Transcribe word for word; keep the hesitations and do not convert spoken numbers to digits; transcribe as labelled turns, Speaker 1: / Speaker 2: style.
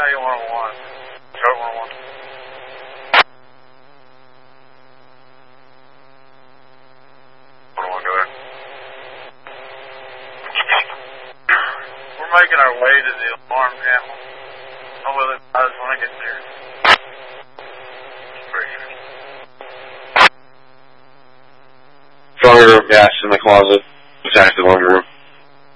Speaker 1: County one oh one. Charlotte one oh one. one oh one, go ahead. We're making our way to the alarm panel. Know whether it does when I get there.
Speaker 2: Laundry room gas in the closet. It's active laundry room.